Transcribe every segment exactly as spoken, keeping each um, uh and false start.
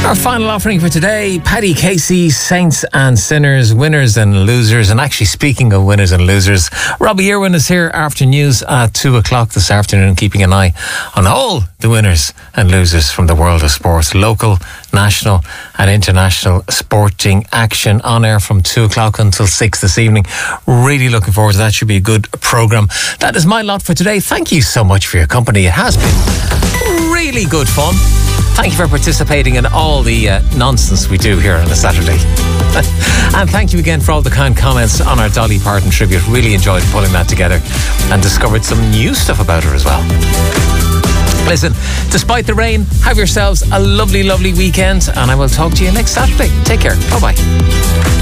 Our final offering for today, Paddy Casey, Saints and Sinners, winners and losers. And actually, speaking of winners and losers, Robbie Irwin is here after news at two o'clock this afternoon, keeping an eye on all the winners and losers from the world of sports, local, national and international sporting action, on air from two o'clock until six this evening. Really looking forward to that. Should be a good programme. That is my lot for today. Thank you so much for your company. It has been really good fun. Thank you for participating in all the uh, nonsense we do here on a Saturday. And thank you again for all the kind comments on our Dolly Parton tribute. Really enjoyed pulling that together and discovered some new stuff about her as well. Listen, despite the rain, have yourselves a lovely, lovely weekend, and I will talk to you next Saturday. Take care. Bye-bye.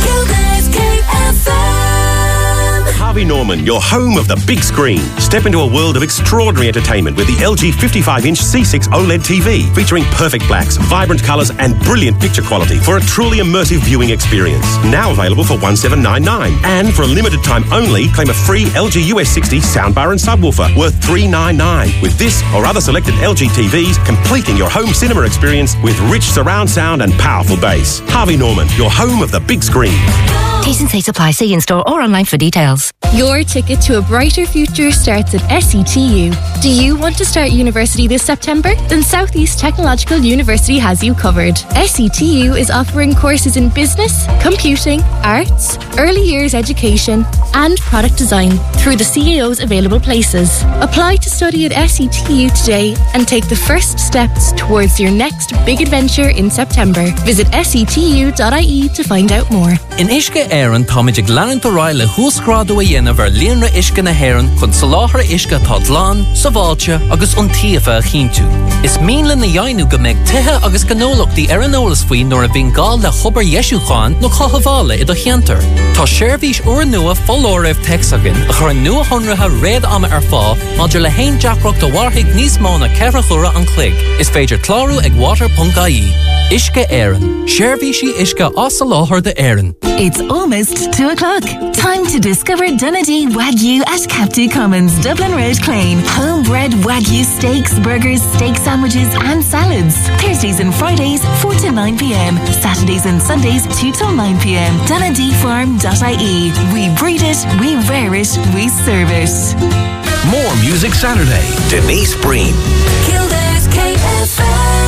Harvey Norman, your home of the big screen. Step into a world of extraordinary entertainment with the L G fifty-five inch C six OLED T V, featuring perfect blacks, vibrant colours and brilliant picture quality for a truly immersive viewing experience. Now available for one seven nine nine. And for a limited time only, claim a free L G U S sixty soundbar and subwoofer worth three nine nine. With this or other selected L G T Vs, completing your home cinema experience with rich surround sound and powerful bass. Harvey Norman, your home of the big screen. T's and C's apply. See in-store or online for details. Your ticket to a brighter future starts at S E T U. Do you want to start university this September? Then Southeast Technological University has you covered. S E T U is offering courses in business, computing, arts, early years education and product design through the C A O's available places. Apply to study at S E T U today and take the first steps towards your next big adventure in September. Visit S E T U dot I E to find out more. In Ishka Éireann táiméid ag leanann do ráille húsgrádu a dhéanamh ar líonra Ishka na hÉireann chun soláthar Ishka tá dlán, sa bháilte agus iontaofa a chinntiú. Is míonla na dhéanú go mbeidh tithe agus gnólachtaí ar an eolas faoi nuair a bhíonn gá le chobar Yesúcháin nó chothabhála i do cheantar. Tá seirbhís uair nua follóireamh texagan a chur nua honratha réad ama ar fá maidir le haon deacracht do warthaigh níos mó na ceithre chura an chloig. Is féidir clárú ag water dot I E. Ishka Éireann. Seirbhísí Ishka as soláthar de Éireann. It's almost two o'clock. Time to discover Dunedin Wagyu at Captain Commons, Dublin Road, Clane. Homebred Wagyu steaks, burgers, steak sandwiches and salads. Thursdays and Fridays, four to nine p.m. Saturdays and Sundays, two till nine p.m. Dunedin Farm dot I E. We breed it, we rear it, we serve it. More Music Saturday. Denise Breen. Kildare K F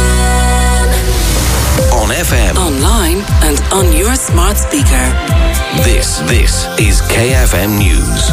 M. On F M. Online and on your smart speaker. This, this is K F M News.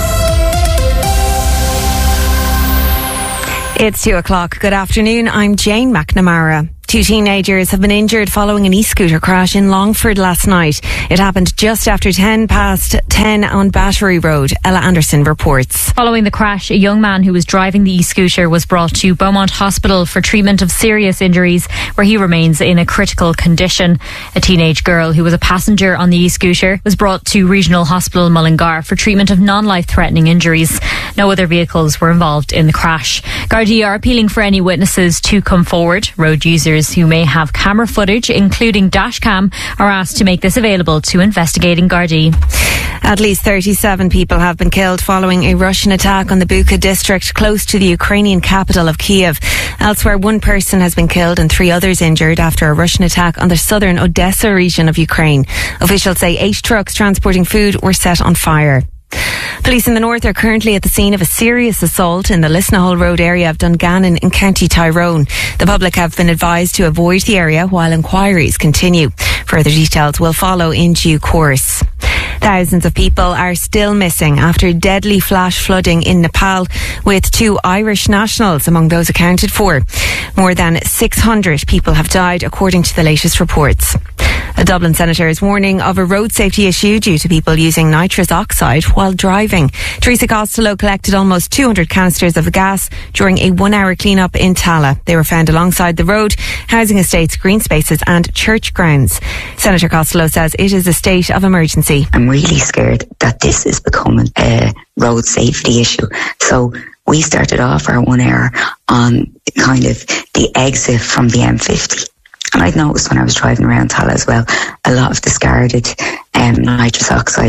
It's two o'clock. Good afternoon. I'm Jane McNamara. Two teenagers have been injured following an e-scooter crash in Longford last night. It happened just after ten past ten on Battery Road. Ella Anderson reports. Following the crash, a young man who was driving the e-scooter was brought to Beaumont Hospital for treatment of serious injuries, where he remains in a critical condition. A teenage girl who was a passenger on the e-scooter was brought to Regional Hospital Mullingar for treatment of non-life-threatening injuries. No other vehicles were involved in the crash. Gardaí are appealing for any witnesses to come forward. Road users who may have camera footage, including dashcam, are asked to make this available to investigating Gardaí. At least thirty-seven people have been killed following a Russian attack on the Bucha district close to the Ukrainian capital of Kiev. Elsewhere, one person has been killed and three others injured after a Russian attack on the southern Odessa region of Ukraine. Officials say eight trucks transporting food were set on fire. Police in the north are currently at the scene of a serious assault in the Lisnahull Road area of Dungannon in County Tyrone. The public have been advised to avoid the area while inquiries continue. Further details will follow in due course. Thousands of people are still missing after deadly flash flooding in Nepal, with two Irish nationals among those accounted for. More than six hundred people have died, according to the latest reports. A Dublin senator is warning of a road safety issue due to people using nitrous oxide while driving. Teresa Costello collected almost two hundred canisters of gas during a one-hour clean-up in Tala. They were found alongside the road, housing estates, green spaces and church grounds. Senator Costello says it is a state of emergency. I'm really scared that this is becoming a road safety issue. So we started off our one hour on kind of the exit from the M fifty. And I'd noticed when I was driving around Tala as well, a lot of discarded um, nitrous oxide.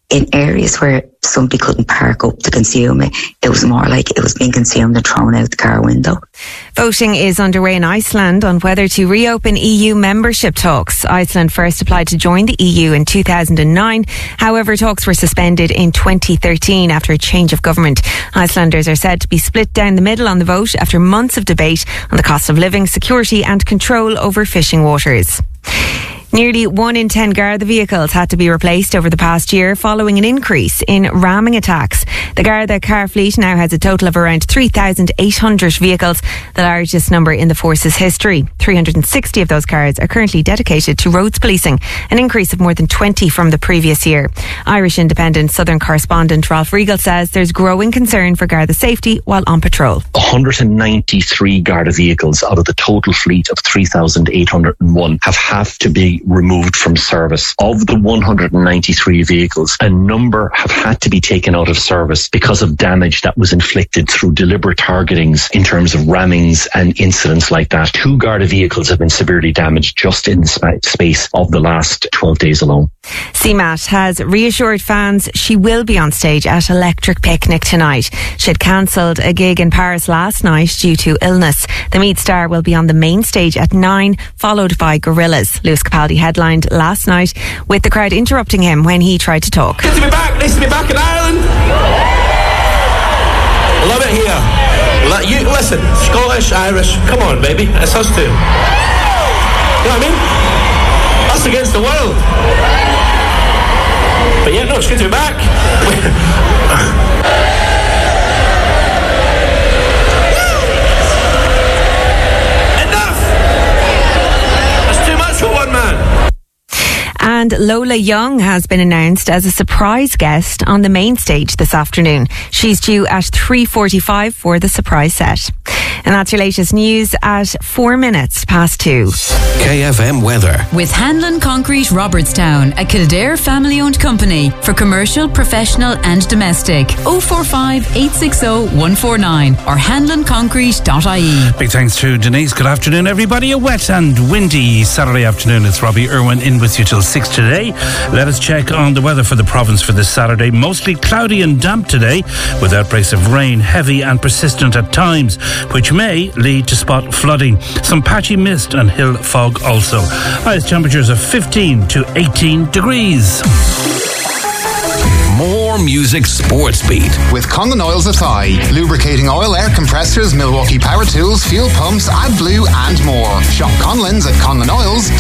in areas where somebody couldn't park up to consume it, it was more like it was being consumed and thrown out the car window. Voting is underway in Iceland on whether to reopen E U membership talks. Iceland first applied to join the E U in two thousand nine. However, talks were suspended in twenty thirteen after a change of government. Icelanders are said to be split down the middle on the vote after months of debate on the cost of living, security and control over fishing waters. Nearly one in ten Garda vehicles had to be replaced over the past year following an increase in ramming attacks. The Garda car fleet now has a total of around three thousand eight hundred vehicles, the largest number in the force's history. three hundred sixty of those cars are currently dedicated to roads policing, an increase of more than twenty from the previous year. Irish Independent Southern correspondent Ralph Regal says there's growing concern for Garda safety while on patrol. one hundred ninety-three Garda vehicles out of the total fleet of three thousand eight hundred one have had to be removed from service. Of the one hundred ninety-three vehicles, a number have had to be taken out of service because of damage that was inflicted through deliberate targetings in terms of rammings and incidents like that. Two Garda vehicles have been severely damaged just in the sp- space of the last twelve days alone. C M A T has reassured fans she will be on stage at Electric Picnic tonight. She had cancelled a gig in Paris last night due to illness. The Meat star will be on the main stage at nine, followed by Gorillaz. Lewis Capaldi headlined last night with the crowd interrupting him when he tried to talk. Good to be back. Nice to be back in Ireland. Love it here. L- you listen, Scottish, Irish. Come on, baby. It's us two. You know what I mean? Us against the world. But yeah, no, it's good to be back. And Lola Young has been announced as a surprise guest on the main stage this afternoon. She's due at three forty-five for the surprise set. And that's your latest news at four minutes past two. K F M weather. With Hanlon Concrete Robertstown, a Kildare family-owned company for commercial, professional and domestic. oh four five, eight six oh, one four nine or hanlon concrete dot I E. Big thanks to Denise. Good afternoon, everybody. A wet and windy Saturday afternoon. It's Robbie Irwin in with you till six today. Let us check on the weather for the province for this Saturday. Mostly cloudy and damp today, with outbreaks of rain, heavy and persistent at times, which may lead to spot flooding. Some patchy mist and hill fog also. Highest temperatures of fifteen to eighteen degrees. More music sports beat. With Conlon Oils Athy. Lubricating oil, air compressors, Milwaukee power tools, fuel pumps, AdBlue and more. Shop Conlon's at Conlon Oils.